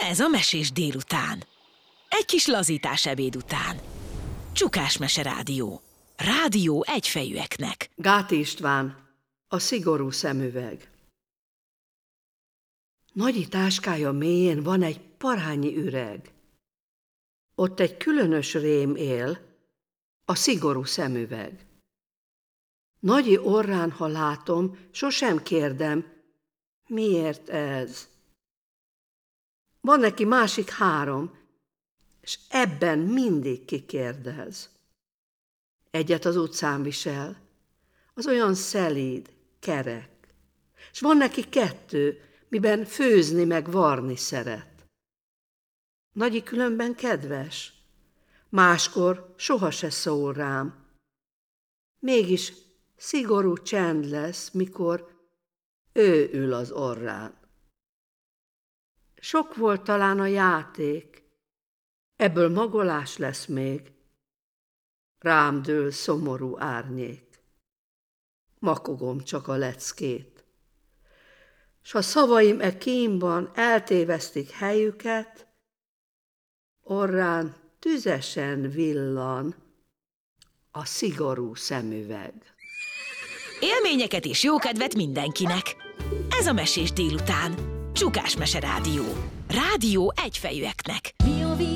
Ez a Mesés délután. Egy kis lazítás ebéd után. Csukás Mese Rádió. Rádió egyfejűeknek. Gáti István, a szigorú szemüveg. Nagyi táskája mélyén van egy parányi üreg. Ott egy különös rém él, a szigorú szemüveg. Nagyi orrán, ha látom, sosem kérdem, miért ez? Van neki másik 3, és ebben mindig kikérdez. Egyet az utcán visel, az olyan szelíd, kerek, és van neki 2, miben főzni meg varni szeret. Nagyi különben kedves, máskor soha se szól rám. Mégis szigorú csend lesz, mikor ő ül az orrán. Sok volt talán a játék, ebből magolás lesz még. Rám dől szomorú árnyék. Makogom csak a leckét. S ha szavaim e kínban eltévesztik helyüket, orrán tüzesen villan a szigorú szemüveg. Élményeket és jókedvet mindenkinek. Ez a Mesés délután. Csukás Mese Rádió. Rádió egyfejűeknek.